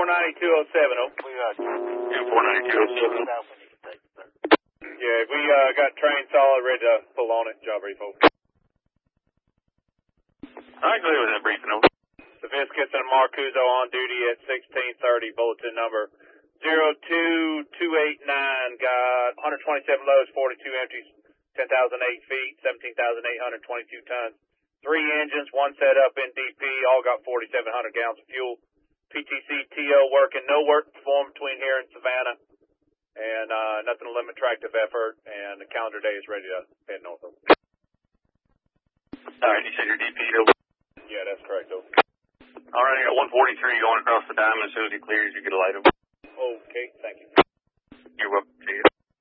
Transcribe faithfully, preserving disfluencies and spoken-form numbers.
four ninety-two oh seven, oh. We got ten four ninety-two oh seven. Yeah, we uh, got trained solid, ready to pull on it. Job brief, over. All right, go ahead with that briefing, over. The Viscus and Marcuso on duty at sixteen thirty, bulletin number zero two two eight nine. Got one hundred twenty-seven loads, forty-two empties, ten thousand eight feet, seventeen thousand eight hundred twenty-two tons. Three engines, one set up in D P, all got forty-seven hundred gallons of fuel. P T C T O working, no work performed between here and Savannah, and uh, nothing to limit tractive effort, and the calendar day is ready to head north. All right, you said your D P, over. Yeah, that's correct, over. All right, I got one forty-three going across the diamond. As soon as he clears, you get a light, over. Okay, thank you. You're welcome.